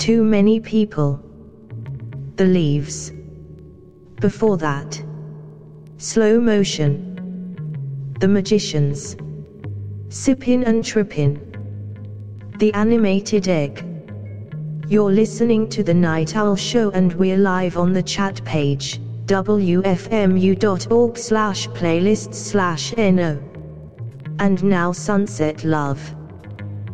Too Many People, The Leaves. Before that, Slow Motion, The Magicians, Sippin' and Trippin', The Animated Egg. You're listening to The Night Owl Show and we're live on the chat page, wfmu.org/playlists/no. And now Sunset Love.